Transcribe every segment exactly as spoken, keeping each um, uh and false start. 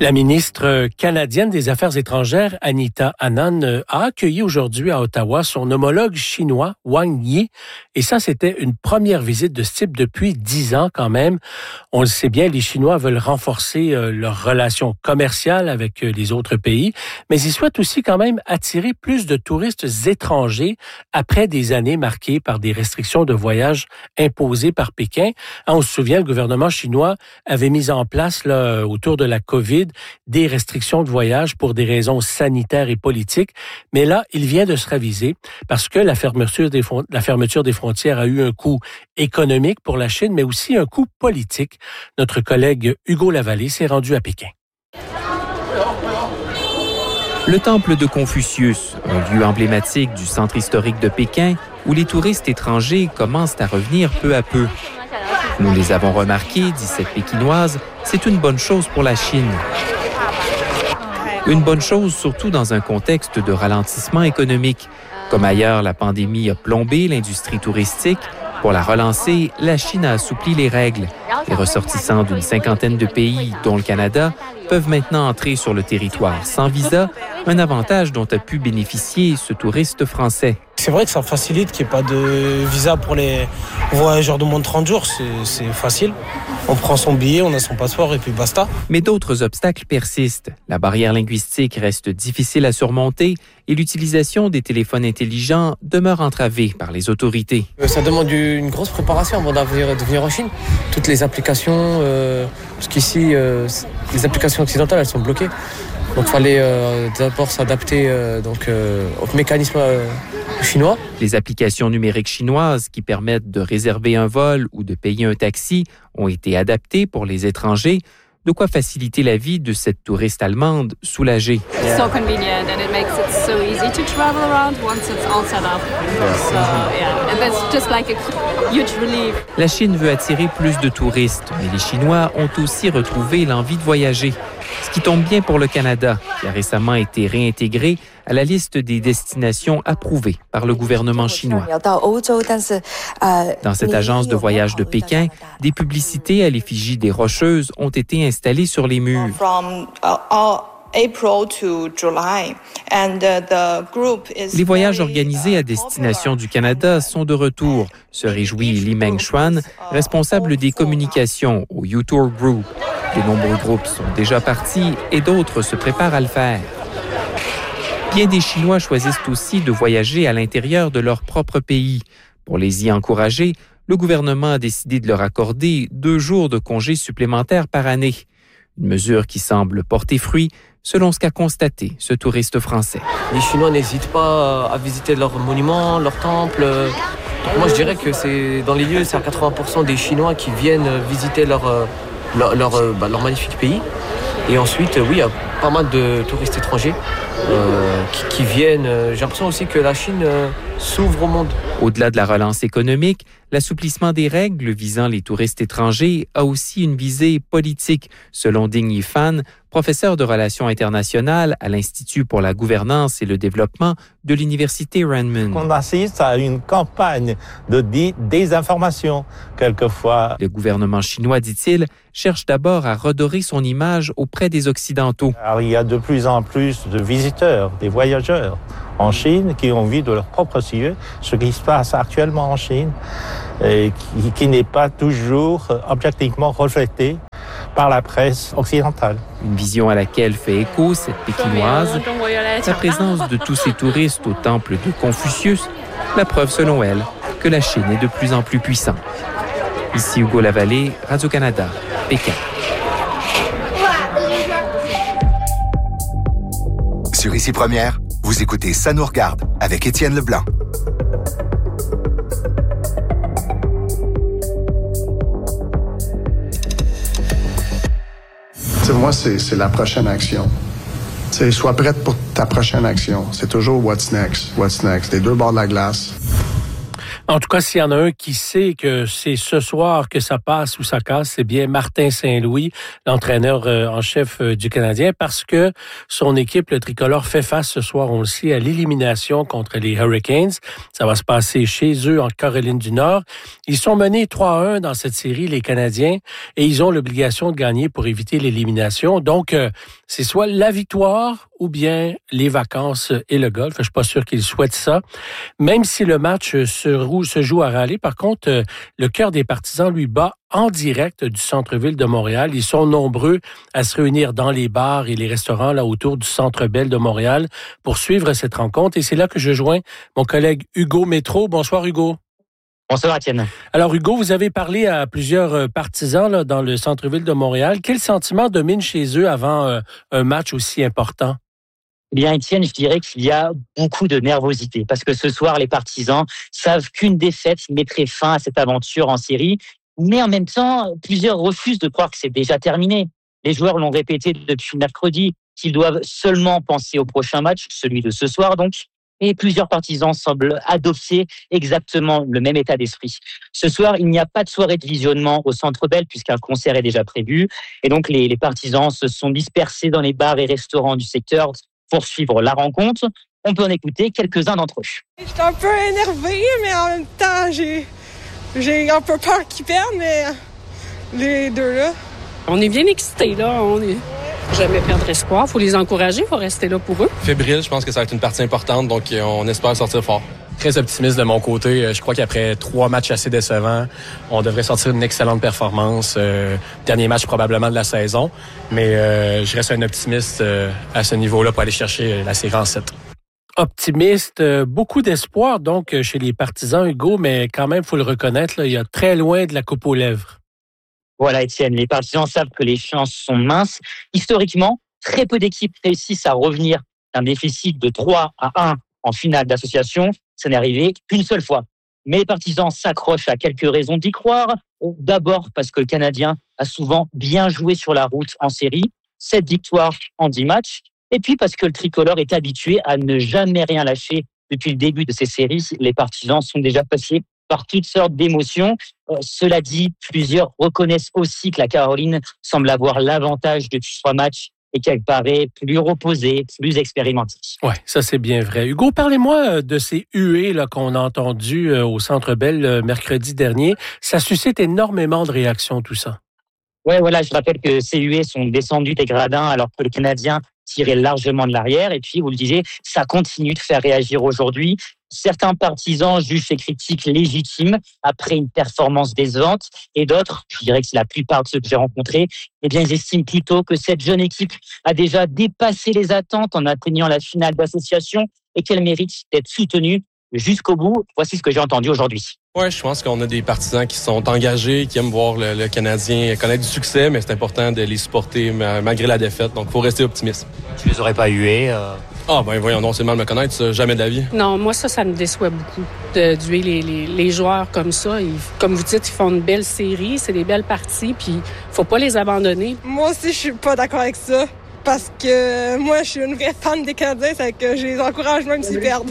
La ministre canadienne des Affaires étrangères, Anita Anand, a accueilli aujourd'hui à Ottawa son homologue chinois, Wang Yi. Et ça, c'était une première visite de ce type depuis dix ans quand même. On le sait bien, les Chinois veulent renforcer euh, leurs relations commerciales avec euh, les autres pays, mais ils souhaitent aussi quand même attirer plus de touristes étrangers après des années marquées par des restrictions de voyage imposées par Pékin. On se souvient, le gouvernement chinois avait mis en place là, autour de la COVID des restrictions de voyage pour des raisons sanitaires et politiques. Mais là, il vient de se raviser parce que la fermeture des, fron- la fermeture des frontières a eu un coût économique pour la Chine, mais aussi un coût politique. Notre collègue Hugo Lavallée s'est rendu à Pékin. Le temple de Confucius, un lieu emblématique du centre historique de Pékin, où les touristes étrangers commencent à revenir peu à peu. Nous les avons remarqués, dit cette Pékinoise, c'est une bonne chose pour la Chine. Une bonne chose surtout dans un contexte de ralentissement économique. Comme ailleurs, la pandémie a plombé l'industrie touristique. Pour la relancer, la Chine a assoupli les règles. Les ressortissants d'une cinquantaine de pays, dont le Canada, peuvent maintenant entrer sur le territoire sans visa, un avantage dont a pu bénéficier ce touriste français. C'est vrai que ça facilite qu'il n'y ait pas de visa pour les voyageurs de moins de trente jours, c'est, c'est facile. On prend son billet, on a son passeport et puis basta. Mais d'autres obstacles persistent. La barrière linguistique reste difficile à surmonter et l'utilisation des téléphones intelligents demeure entravée par les autorités. Ça demande une grosse préparation avant de venir en Chine. Toutes les applications, euh, parce qu'ici, euh, les applications occidentales, elles sont bloquées. Donc il fallait euh, d'abord s'adapter euh, donc, euh, au mécanisme euh, chinois. Les applications numériques chinoises qui permettent de réserver un vol ou de payer un taxi ont été adaptées pour les étrangers, de quoi faciliter la vie de cette touriste allemande soulagée. It's so convenient and it makes it so easy to travel around once it's all set up. So yeah, and that's just like a huge relief. La Chine veut attirer plus de touristes, mais les Chinois ont aussi retrouvé l'envie de voyager. Ce qui tombe bien pour le Canada, qui a récemment été réintégré à la liste des destinations approuvées par le gouvernement chinois. Dans cette agence de voyage de Pékin, des publicités à l'effigie des Rocheuses ont été installées sur les murs. Les voyages organisés à destination du Canada sont de retour, se réjouit Li Meng Xuan, responsable des communications au U-Tour Group. De nombreux groupes sont déjà partis et d'autres se préparent à le faire. Bien des Chinois choisissent aussi de voyager à l'intérieur de leur propre pays. Pour les y encourager, le gouvernement a décidé de leur accorder deux jours de congés supplémentaires par année. Une mesure qui semble porter fruit, selon ce qu'a constaté ce touriste français. Les Chinois n'hésitent pas à visiter leurs monuments, leurs temples. Moi, je dirais que c'est dans les lieux, c'est à quatre-vingts pour cent des Chinois qui viennent visiter leur, leur, leur, bah, leur magnifique pays. Et ensuite, oui, il y a pas mal de touristes étrangers euh, qui, qui viennent. J'ai l'impression aussi que la Chine euh, s'ouvre au monde. Au-delà de la relance économique, l'assouplissement des règles visant les touristes étrangers a aussi une visée politique, selon Ding Yifan, professeur de relations internationales à l'Institut pour la gouvernance et le développement de l'Université Renmin. On assiste à une campagne de désinformation, quelquefois. Le gouvernement chinois, dit-il, cherche d'abord à redorer son image auprès des Occidentaux. Alors, il y a de plus en plus de visiteurs, des voyageurs en Chine qui ont envie de leurs propres yeux ce qui se passe actuellement en Chine et qui, qui n'est pas toujours objectivement reflété par la presse occidentale. Une vision à laquelle fait écho cette Pékinoise, la présence de tous ces touristes au temple de Confucius, la preuve selon elle que la Chine est de plus en plus puissante. Ici Hugo Lavallée, Radio-Canada, Pékin. Sur Ici Première, vous écoutez Ça nous regarde avec Étienne Leblanc. T'sais, moi, c'est, c'est la prochaine action. T'sais, sois prête pour ta prochaine action. C'est toujours what's next, what's next. Les deux bords de la glace. En tout cas, s'il y en a un qui sait que c'est ce soir que ça passe ou ça casse, c'est bien Martin Saint-Louis, l'entraîneur en chef du Canadien, parce que son équipe, le tricolore, fait face ce soir, on le sait, à l'élimination contre les Hurricanes. Ça va se passer chez eux, en Caroline du Nord. Ils sont menés trois à un dans cette série, les Canadiens, et ils ont l'obligation de gagner pour éviter l'élimination. Donc, c'est soit la victoire ou bien les vacances et le golf. Je suis pas sûr qu'ils souhaitent ça. Même si le match se, se joue à Raleigh, par contre, le cœur des partisans lui bat en direct du centre-ville de Montréal. Ils sont nombreux à se réunir dans les bars et les restaurants là autour du Centre Bell de Montréal pour suivre cette rencontre. Et c'est là que je joins mon collègue Hugo Métro. Bonsoir, Hugo. Bonsoir, Étienne. Alors, Hugo, vous avez parlé à plusieurs partisans là, dans le centre-ville de Montréal. Quel sentiment domine chez eux avant euh, un match aussi important? Eh bien, Étienne, je dirais qu'il y a beaucoup de nervosité parce que ce soir, les partisans savent qu'une défaite mettrait fin à cette aventure en série. Mais en même temps, plusieurs refusent de croire que c'est déjà terminé. Les joueurs l'ont répété depuis mercredi qu'ils doivent seulement penser au prochain match, celui de ce soir donc. Et plusieurs partisans semblent adopter exactement le même état d'esprit. Ce soir, il n'y a pas de soirée de visionnement au Centre Bell puisqu'un concert est déjà prévu. Et donc, les, les partisans se sont dispersés dans les bars et restaurants du secteur pour suivre la rencontre. On peut en écouter quelques-uns d'entre eux. Je suis un peu énervée, mais en même temps, j'ai, j'ai un peu peur qu'ils perdent, mais les deux là. On est bien excités, là. On est jamais perdre espoir. Il faut les encourager, il faut rester là pour eux. Fébrile, je pense que ça va être une partie importante, donc on espère sortir fort. Très optimiste de mon côté. Je crois qu'après trois matchs assez décevants, on devrait sortir une excellente performance. Euh, dernier match probablement de la saison, mais euh, je reste un optimiste euh, à ce niveau-là pour aller chercher la série en sept. Optimiste, euh, beaucoup d'espoir donc chez les partisans, Hugo, mais quand même, il faut le reconnaître, là, il y a très loin de la coupe aux lèvres. Voilà, Étienne, les partisans savent que les chances sont minces. Historiquement, très peu d'équipes réussissent à revenir d'un déficit de trois à un en finale d'association. Ça n'est arrivé qu'une seule fois. Mais les partisans s'accrochent à quelques raisons d'y croire. D'abord parce que le Canadien a souvent bien joué sur la route en série, sept victoires en dix matchs. Et puis parce que le tricolore est habitué à ne jamais rien lâcher depuis le début de ces séries. Les partisans sont déjà passés par toutes sortes d'émotions. Euh, cela dit, plusieurs reconnaissent aussi que la Caroline semble avoir l'avantage depuis trois matchs et qu'elle paraît plus reposée, plus expérimentée. Oui, ça c'est bien vrai. Hugo, parlez-moi de ces huées là, qu'on a entendues au Centre Bell mercredi dernier. Ça suscite énormément de réactions, tout ça. Oui, voilà, je rappelle que ces huées sont descendues des gradins alors que le Canadien tirait largement de l'arrière. Et puis, vous le disiez, ça continue de faire réagir aujourd'hui. Certains partisans jugent ces critiques légitimes après une performance décevante et d'autres, je dirais que c'est la plupart de ceux que j'ai rencontrés, eh bien, ils estiment plutôt que cette jeune équipe a déjà dépassé les attentes en atteignant la finale d'association et qu'elle mérite d'être soutenue jusqu'au bout. Voici ce que j'ai entendu aujourd'hui. Oui, je pense qu'on a des partisans qui sont engagés, qui aiment voir le, le Canadien connaître du succès, mais c'est important de les supporter malgré la défaite. Donc, il faut rester optimiste. Tu les aurais pas hués euh... Ah, ben voyons donc, c'est mal me connaître, ça, jamais de la vie. Non, moi, ça, ça me déçoit beaucoup de d'huer les, les, les joueurs comme ça. Ils, comme vous dites, ils font une belle série, c'est des belles parties, puis faut pas les abandonner. Moi aussi, je suis pas d'accord avec ça. Parce que moi, je suis une vraie fan des Canadiens, c'est que je les encourage même s'ils perdent.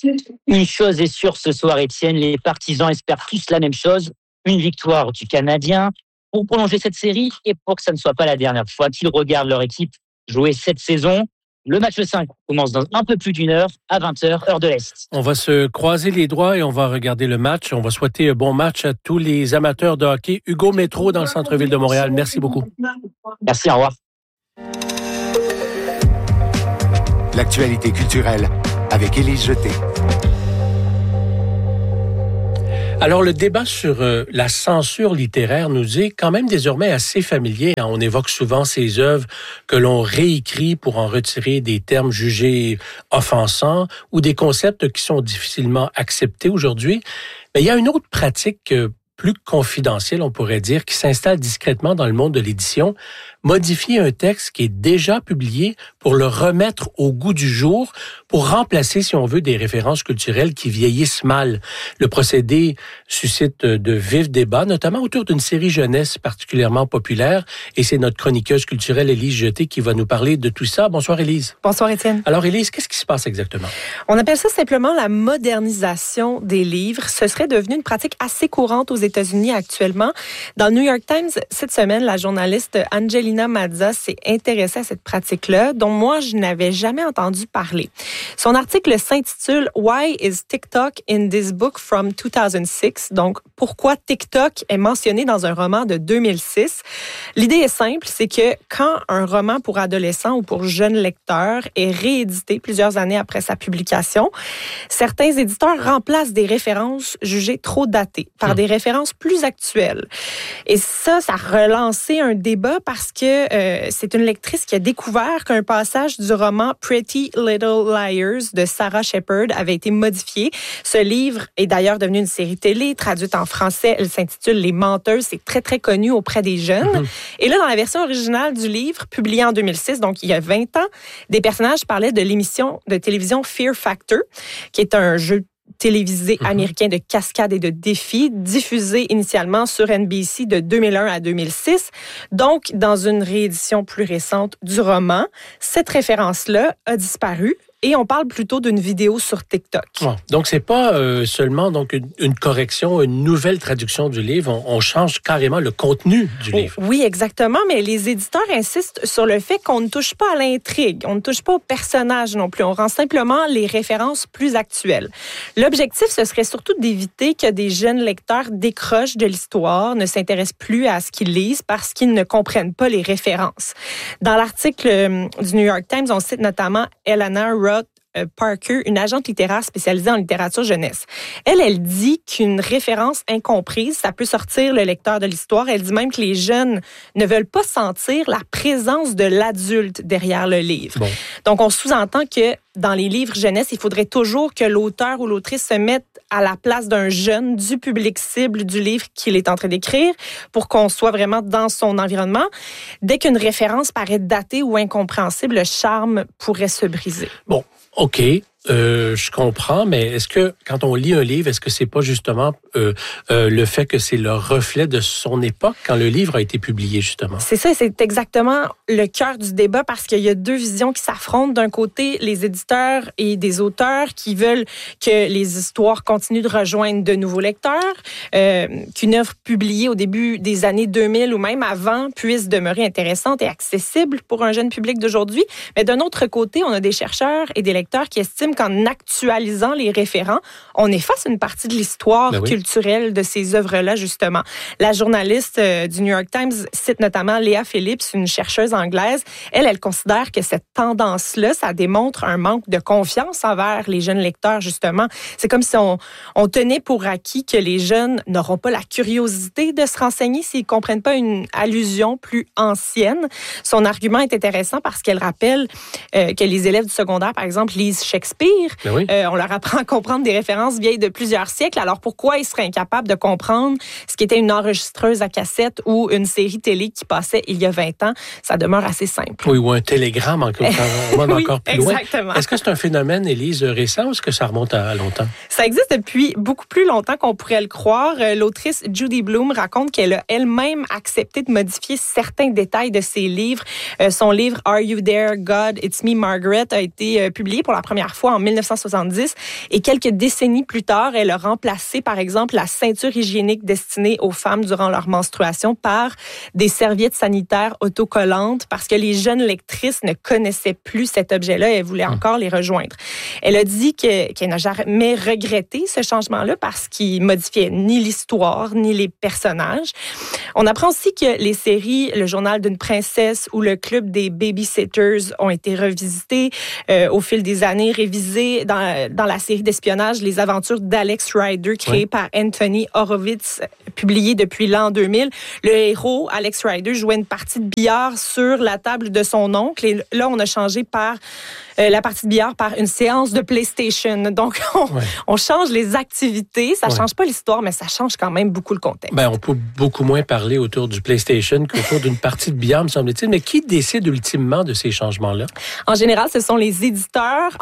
Une chose est sûre ce soir, Étienne, les partisans espèrent tous la même chose, une victoire du Canadien pour prolonger cette série et pour que ça ne soit pas la dernière fois qu'ils regardent leur équipe jouer cette saison. Le match cinq commence dans un peu plus d'une heure, à vingt heures, heure de l'Est. On va se croiser les doigts et on va regarder le match. On va souhaiter un bon match à tous les amateurs de hockey. Hugo Métro dans le centre-ville de Montréal. Merci beaucoup. Merci, au revoir. L'actualité culturelle avec Élise Jeté. Alors, le débat sur euh, la censure littéraire nous est quand même désormais assez familier. On évoque souvent ces œuvres que l'on réécrit pour en retirer des termes jugés offensants ou des concepts qui sont difficilement acceptés aujourd'hui. Mais il y a une autre pratique euh, plus confidentielle, on pourrait dire, qui s'installe discrètement dans le monde de l'édition, modifier un texte qui est déjà publié pour le remettre au goût du jour, pour remplacer, si on veut, des références culturelles qui vieillissent mal. Le procédé suscite de vifs débats, notamment autour d'une série jeunesse particulièrement populaire. Et c'est notre chroniqueuse culturelle, Élise Jeté, qui va nous parler de tout ça. Bonsoir, Élise. Bonsoir, Étienne. Alors, Élise, qu'est-ce qui se passe exactement? On appelle ça simplement la modernisation des livres. Ce serait devenu une pratique assez courante aux États-Unis actuellement. Dans le New York Times, cette semaine, la journaliste Angelina Mazza s'est intéressée à cette pratique-là, dont moi, je n'avais jamais entendu parler. Son article s'intitule « Why is TikTok in this book from two thousand six ?» Donc, pourquoi TikTok est mentionné dans un roman de deux mille six? L'idée est simple, c'est que quand un roman pour adolescents ou pour jeunes lecteurs est réédité plusieurs années après sa publication, certains éditeurs remplacent des références jugées trop datées par des références plus actuelles. Et ça, ça a relancé un débat parce que euh, c'est une lectrice qui a découvert qu'un passage du roman Pretty Little Liars de Sarah Shepard avait été modifié. Ce livre est d'ailleurs devenu une série télé traduite en français. Elle s'intitule Les Menteuses. C'est très, très connu auprès des jeunes. Mm-hmm. Et là, dans la version originale du livre, publiée en deux mille six, donc il y a vingt ans, des personnages parlaient de l'émission de télévision Fear Factor, qui est un jeu télévisé mm-hmm. américain de cascades et de défis, diffusé initialement sur N B C de deux mille un à deux mille six. Donc, dans une réédition plus récente du roman, cette référence-là a disparu. Et on parle plutôt d'une vidéo sur TikTok. Oh, donc, c'est pas euh, seulement donc une, une correction, une nouvelle traduction du livre. On, on change carrément le contenu du livre. Oui, exactement. Mais les éditeurs insistent sur le fait qu'on ne touche pas à l'intrigue. On ne touche pas au personnage non plus. On rend simplement les références plus actuelles. L'objectif, ce serait surtout d'éviter que des jeunes lecteurs décrochent de l'histoire, ne s'intéressent plus à ce qu'ils lisent parce qu'ils ne comprennent pas les références. Dans l'article du New York Times, on cite notamment Eleanor Parker, une agente littéraire spécialisée en littérature jeunesse. Elle, elle dit qu'une référence incomprise, ça peut sortir le lecteur de l'histoire. Elle dit même que les jeunes ne veulent pas sentir la présence de l'adulte derrière le livre. Bon. Donc, on sous-entend que dans les livres jeunesse, il faudrait toujours que l'auteur ou l'autrice se mette à la place d'un jeune, du public cible du livre qu'il est en train d'écrire, pour qu'on soit vraiment dans son environnement. Dès qu'une référence paraît datée ou incompréhensible, le charme pourrait se briser. Bon, OK. Euh, je comprends, mais est-ce que quand on lit un livre, est-ce que c'est pas justement euh, euh, le fait que c'est le reflet de son époque quand le livre a été publié, justement? C'est ça, c'est exactement le cœur du débat parce qu'il y a deux visions qui s'affrontent. D'un côté, les éditeurs et des auteurs qui veulent que les histoires continuent de rejoindre de nouveaux lecteurs, euh, qu'une œuvre publiée au début des années deux mille ou même avant puisse demeurer intéressante et accessible pour un jeune public d'aujourd'hui. Mais d'un autre côté, on a des chercheurs et des lecteurs qui estiment qu'en actualisant les référents, on efface une partie de l'histoire ben oui. culturelle de ces œuvres-là, justement. La journaliste euh, du New York Times cite notamment Léa Phillips, une chercheuse anglaise. Elle, elle considère que cette tendance-là, ça démontre un manque de confiance envers les jeunes lecteurs, justement. C'est comme si on, on tenait pour acquis que les jeunes n'auront pas la curiosité de se renseigner s'ils ne comprennent pas une allusion plus ancienne. Son argument est intéressant parce qu'elle rappelle euh, que les élèves du secondaire, par exemple, lisent Shakespeare. Ben oui. euh, on leur apprend à comprendre des références vieilles de plusieurs siècles. Alors pourquoi ils seraient incapables de comprendre ce qui était une enregistreuse à cassette ou une série télé qui passait il y a vingt ans? Ça demeure assez simple. Oui, ou un télégramme encore, oui, encore plus loin. Exactement. Est-ce que c'est un phénomène, Élise, récent ou est-ce que ça remonte à longtemps? Ça existe depuis beaucoup plus longtemps qu'on pourrait le croire. L'autrice Judy Blume raconte qu'elle a elle-même accepté de modifier certains détails de ses livres. Son livre « Are You There, God? It's Me, Margaret » a été publié pour la première fois en mille neuf cent soixante-dix et quelques décennies plus tard, elle a remplacé, par exemple, la ceinture hygiénique destinée aux femmes durant leur menstruation par des serviettes sanitaires autocollantes parce que les jeunes lectrices ne connaissaient plus cet objet-là et elles voulaient encore les rejoindre. Elle a dit que, qu'elle n'a jamais regretté ce changement-là parce qu'il modifiait ni l'histoire ni les personnages. On apprend aussi que les séries Le Journal d'une princesse ou Le Club des babysitters ont été revisitées euh, au fil des années, révisées dans, dans la série d'espionnage Les aventures d'Alex Rider, créée oui. par Anthony Horowitz, publiée depuis l'an deux mille. Le héros, Alex Rider, jouait une partie de billard sur la table de son oncle et là, on a changé par euh, la partie de billard par une séance de PlayStation. Donc, on, ouais. on change les activités. Ça ne ouais. change pas l'histoire, mais ça change quand même beaucoup le contexte. Ben, on peut beaucoup moins parler autour du PlayStation qu'autour d'une partie de billard, me semble-t-il. Mais qui décide ultimement de ces changements-là? En général, ce sont les éditeurs en collaboration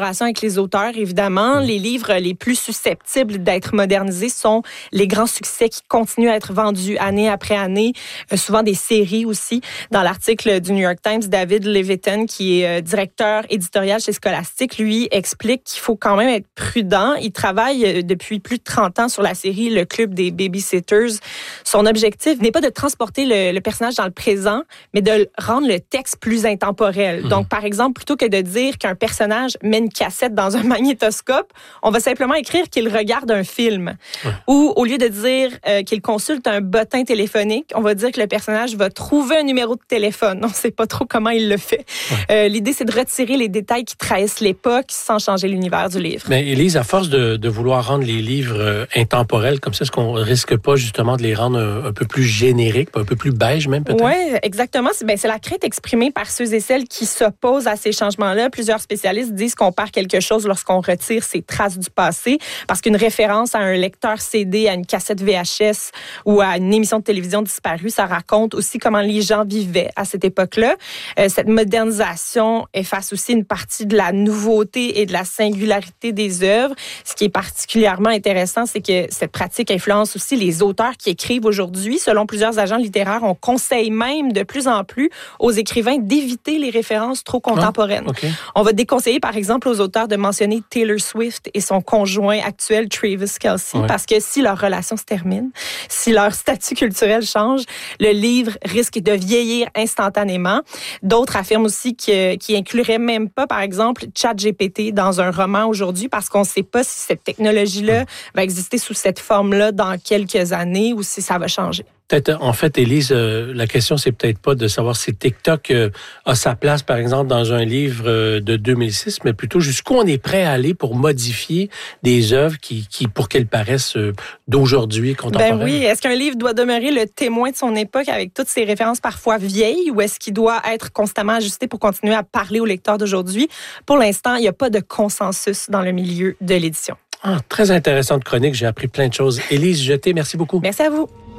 collaboration avec les auteurs, évidemment. Les livres les plus susceptibles d'être modernisés sont les grands succès qui continuent à être vendus année après année, euh, souvent des séries aussi. Dans l'article du New York Times, David Levitan, qui est euh, directeur éditorial chez Scholastic, lui explique qu'il faut quand même être prudent. Il travaille euh, depuis plus de trente ans sur la série Le Club des Babysitters. Son objectif n'est pas de transporter le, le personnage dans le présent, mais de rendre le texte plus intemporel. Mmh. Donc, par exemple, plutôt que de dire qu'un personnage met une cassette dans un magnétoscope, on va simplement écrire qu'il regarde un film. Ouais. Ou au lieu de dire euh, qu'il consulte un bottin téléphonique, on va dire que le personnage va trouver un numéro de téléphone. On ne sait pas trop comment il le fait. Ouais. Euh, l'idée, c'est de retirer les détails qui trahissent l'époque sans changer l'univers du livre. Mais Élise, à force de, de vouloir rendre les livres euh, intemporels comme ça, est-ce qu'on risque pas justement de les rendre un, un peu plus génériques, un peu plus beige même peut-être? Oui, exactement. C'est, ben, c'est la crainte exprimée par ceux et celles qui s'opposent à ces changements-là. Plusieurs spécialistes disent qu'on perd quelque chose lorsqu'on retire ces traces du passé, parce qu'une référence à un lecteur C D, à une cassette V H S ou à une émission de télévision disparue, ça raconte aussi comment les gens vivaient à cette époque-là. Euh, cette modernisation efface aussi une partie de la nouveauté et de la singularité des œuvres. Ce qui est particulièrement intéressant, c'est que cette pratique influence aussi les auteurs qui écrivent aujourd'hui. Selon plusieurs agents littéraires, on conseille même de plus en plus aux écrivains d'éviter les références trop contemporaines. Oh, okay. On va déconseiller, par exemple, aux auteurs de mentionner Taylor Swift et son conjoint actuel, Travis Kelce, ouais. parce que si leur relation se termine, si leur statut culturel change, le livre risque de vieillir instantanément. D'autres affirment aussi que, qu'ils incluraient même pas, par exemple, ChatGPT dans un roman aujourd'hui parce qu'on ne sait pas si cette technologie-là va exister sous cette forme-là dans quelques années ou si ça va changer. Peut-être, en fait, Élise, euh, la question, c'est peut-être pas de savoir si TikTok euh, a sa place, par exemple, dans un livre euh, de deux mille six, mais plutôt jusqu'où on est prêt à aller pour modifier des œuvres qui, qui pour qu'elles paraissent euh, d'aujourd'hui, contemporaines. Ben oui, est-ce qu'un livre doit demeurer le témoin de son époque avec toutes ses références parfois vieilles, ou est-ce qu'il doit être constamment ajusté pour continuer à parler aux lecteurs d'aujourd'hui? Pour l'instant, il n'y a pas de consensus dans le milieu de l'édition. Ah, très intéressante chronique, j'ai appris plein de choses. Élise Jeté, merci beaucoup. Merci à vous.